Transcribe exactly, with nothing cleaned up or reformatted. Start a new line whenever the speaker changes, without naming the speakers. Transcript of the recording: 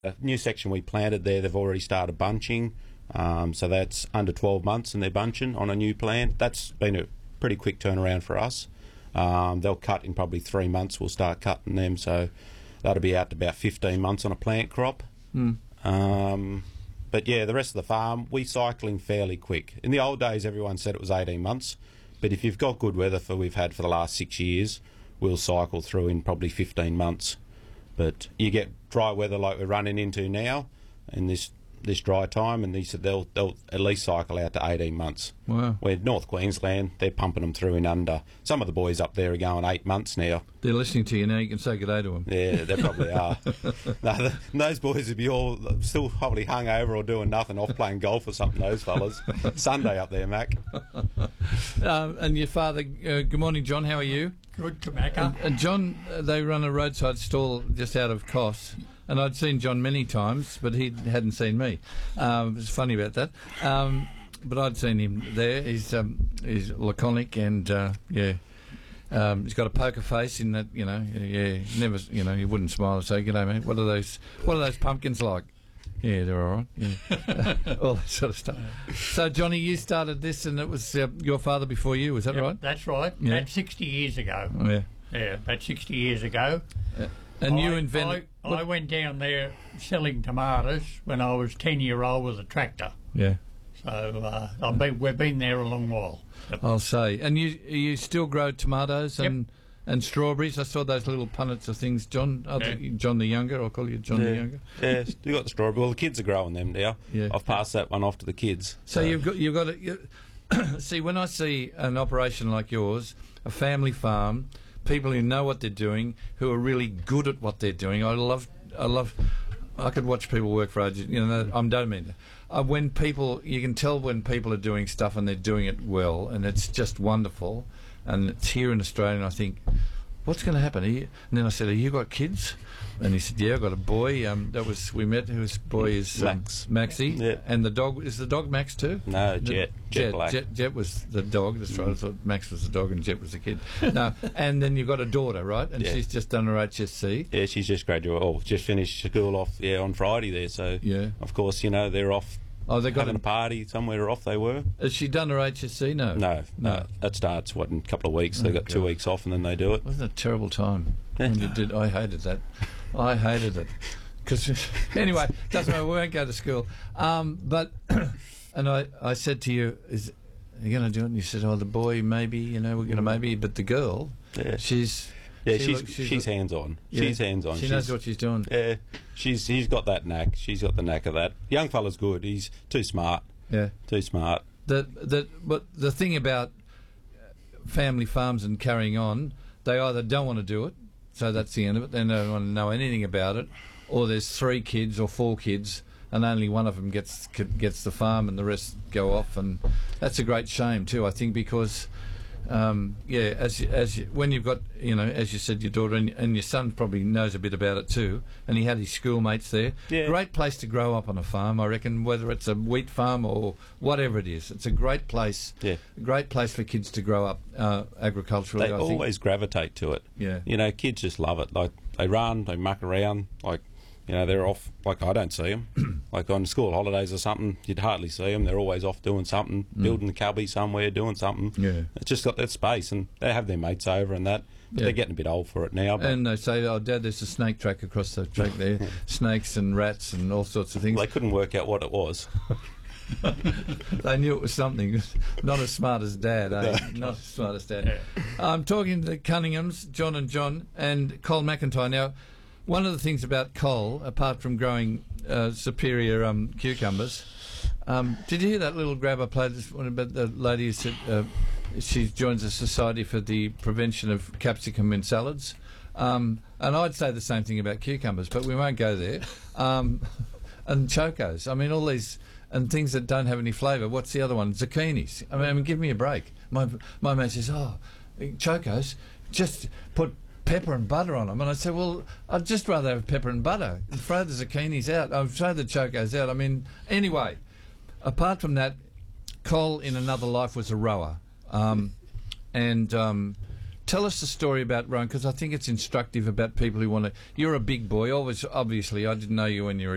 A new section we planted there, they've already started bunching, um, so that's under twelve months and they're bunching on a new plant. That's been a pretty quick turnaround for us. Um, they'll cut in probably three months, we'll start cutting them, so that'll be out to about fifteen months on a plant crop.
Mm.
Um, but yeah, the rest of the farm, we cycling fairly quick. In the old days, everyone said it was eighteen months, but if you've got good weather for we've had for the last six years, we'll cycle through in probably fifteen months. But you get dry weather like we're running into now, in this this dry time, and these they'll they'll at least cycle out to eighteen months.
Wow.
Where North Queensland, they're pumping them through in under. Some of the boys up there are going eight months now.
They're listening to you now. You can say good day to them.
Yeah, they probably are. No, the, those boys would be all still probably hung over or doing nothing, off playing golf or something. Those fellas. Sunday up there, Mac.
um, and your father. Uh, good morning, John. How are you?
Good, tobacco.
And, and John, uh, they run a roadside stall just out of Kos, and I'd seen John many times, but he hadn't seen me. Um, it's funny about that. Um, but I'd seen him there. He's um, he's laconic and uh, yeah, um, he's got a poker face in that, you know. Yeah, never, you know, he wouldn't smile and say, "G'day, mate. What are those? What are those pumpkins like?" Yeah, they're all right. Yeah. All that sort of stuff. So, Johnny, you started this, and it was uh, your father before you. Was that
Yep,
right?
That's right.
Yeah.
That's sixty years ago.
Oh, yeah.
Yeah, that's sixty years ago.
And
I,
you invented.
I, I went down there selling tomatoes when I was ten year old with a tractor.
Yeah.
So uh, I've been, we've been there a long while. Yep.
I'll say. And you you still grow tomatoes and
Yep.
and strawberries? I saw those little punnets of things. John, oh,
Yeah.
the- John the Younger. I'll call you John
yeah.
the Younger.
Yeah, you got the strawberry. Well, the kids are growing them now.
Yeah.
I've passed that one off to the kids.
So you've got you've got it. You, see, when I see an operation like yours, a family farm, people who know what they're doing, who are really good at what they're doing, I love. I love. I could watch people work for ages. You know, I don't mean. Uh, when people, you can tell when people are doing stuff and they're doing it well, and it's just wonderful. And it's here in Australia, and I think, what's going to happen? Are you, and then I said, "Have you got kids?" And he said, "Yeah, I've got a boy." Um, that was we met. Whose boy is um,
Max.
Maxie,
Yeah.
and the dog is the dog Max too.
No,
The-
Jet. Jet,
Jet,
Black.
Jet, Jet was the dog. That's right. I thought Max was the dog and Jet was the kid. No, and then you've got a daughter, right? And
Yeah.
she's just done her H S C.
Yeah, she's just graduated, or just finished school off, yeah, on Friday there. So,
Yeah.
of course, you know, they're off
Oh, they got
having a
a,
party somewhere off they were.
Has she done her H S C? No.
No,
No.
no. That starts, what, in a couple of weeks. They've
Oh,
got two
God.
weeks off and then they do it.
Wasn't it a terrible time when you did? I hated that. I hated it. Because anyway, doesn't matter. We won't go to school. Um, but and I, I said to you, "Is are you going to do it?" And you said, "Oh, the boy, maybe. You know, we're going to maybe." But the girl,
Yeah.
she's
Yeah,
she
she's
looks-
she's, hands on.
yeah,
She's hands on.
She
she's,
knows what she's doing.
Yeah, she's she's got that knack. She's got the knack of that. Young fella's good. He's too smart.
Yeah.
Too smart.
That that but the thing about family farms and carrying on, they either don't want to do it, so that's the end of it. They don't want to know anything about it, or there's three kids or four kids, and only one of them gets gets the farm, and the rest go off, and that's a great shame too. I think because. Um, yeah, as as you, when you've got, you know, as you said, your daughter and, and your son probably knows a bit about it too, and he had his schoolmates there.
Yeah.
Great place to grow up on a farm, I reckon. Whether it's a wheat farm or whatever it is, it's a great place.
Yeah.
A great place for kids to grow up uh, agriculturally.
They
I
always gravitate to it.
Yeah.
You know, kids just love it. Like, they run, they muck around. Like, you know, they're off. Like, I don't see them. Like, on school holidays or something, you'd hardly see them. They're always off doing something, building a cubby somewhere, doing something.
Yeah.
It's just got that space, and they have their mates over and that. But
Yeah.
they're getting a bit old for it now.
think.
But
And they say, "Oh, Dad, there's a snake track across the track there, snakes and rats and all sorts of things."
they couldn't work out what it was.
They knew it was something. Not as smart as Dad, eh? Not as smart as Dad. I'm talking to the Cunninghams, John and John, and Cole McIntyre. Now, one of the things about Cole, apart from growing uh, superior um, cucumbers, um, did you hear that little grab I played this one about the lady who said uh, she joins the Society for the Prevention of Capsicum in Salads? Um, and I'd say the same thing about cucumbers, but we won't go there. Um, and chocos. I mean, all these... and things that don't have any flavour. What's the other one? Zucchinis. I mean, I mean, give me a break. My my mate says, "Oh, chocos, just put pepper and butter on them." And I said, "Well, I'd just rather have pepper and butter. Throw the zucchinis out. I'll throw the chocos out." I mean, anyway, apart from that, Cole in another life was a rower. Um, and um, tell us the story about rowing, because I think it's instructive about people who want to... You're a big boy. Always, obviously, I didn't know you when you were